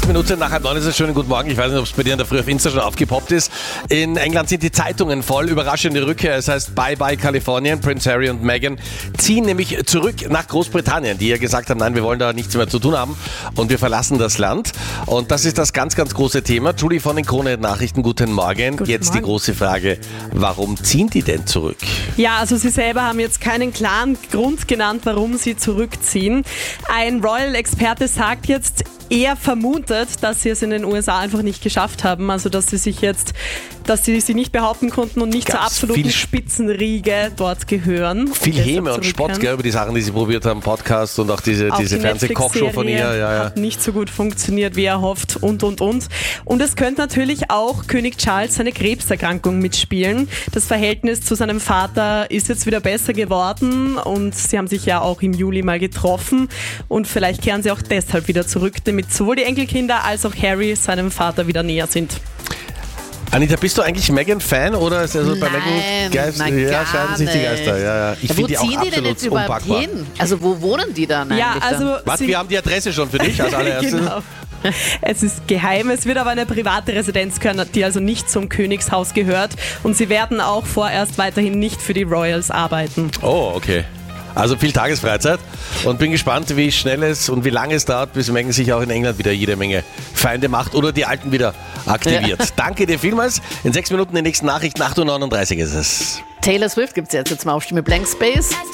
8 Minuten nach 8:30 ist es. Schönen guten Morgen. Ich weiß nicht, ob es bei dir in der Früh auf Insta schon aufgepoppt ist. In England sind die Zeitungen voll. Überraschende Rückkehr. Es heißt Bye Bye Kalifornien. Prince Harry und Meghan ziehen nämlich zurück nach Großbritannien, die ja gesagt haben, nein, wir wollen da nichts mehr zu tun haben und wir verlassen das Land. Und das ist das ganz, ganz große Thema. Julie von den Krone-Nachrichten, guten Morgen. Jetzt die große Frage, warum ziehen die denn zurück? Ja, also sie selber haben jetzt keinen klaren Grund genannt, warum sie zurückziehen. Ein Royal-Experte sagt jetzt, er vermutet, dass sie es in den USA einfach nicht geschafft haben. Also dass sie sie nicht behaupten konnten und nicht zur absoluten Spitzenriege dort gehören. Viel Häme und Spott, gell, über die Sachen, die sie probiert haben, Podcast und auch diese Fernsehkochshow von ihr. Hat nicht so gut funktioniert, wie er hofft und. Und es könnte natürlich auch König Charles seine Krebserkrankung mitspielen. Das Verhältnis zu seinem Vater ist jetzt wieder besser geworden und sie haben sich ja auch im Juli mal getroffen und vielleicht kehren sie auch deshalb wieder zurück, damit sowohl die Enkelkinder als auch Harry seinem Vater wieder näher sind. Anita, bist du eigentlich Meghan-Fan oder ist also bei Meghan scheiden sich die Geister? Ja. Ich wo finde die auch ziehen die denn jetzt überhaupt unpackbar. hin? Also wo wohnen die dann eigentlich? Ja, also wir haben die Adresse schon für dich als allererstes. Genau. Es ist geheim, es wird aber eine private Residenz können, die also nicht zum Königshaus gehört und sie werden auch vorerst weiterhin nicht für die Royals arbeiten. Oh, okay. Also viel Tagesfreizeit und bin gespannt, wie schnell es und wie lange es dauert, bis Meghan sich auch in England wieder jede Menge Feinde macht oder die Alten wieder aktiviert. Ja. Danke dir vielmals. In 6 Minuten die nächsten Nachrichten, 8:39 Uhr ist es. Taylor Swift gibt es jetzt mal auf Stimme Blank Space.